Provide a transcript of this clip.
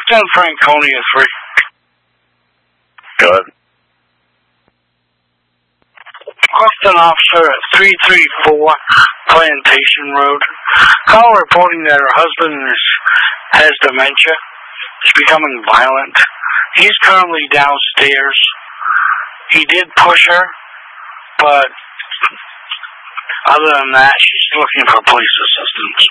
10 Franconia 3. Go ahead. Question officer at 334 Plantation Road. Call reporting that her husband has dementia. He's becoming violent. He's currently downstairs. He did push her, but other than that, she's looking for police assistance.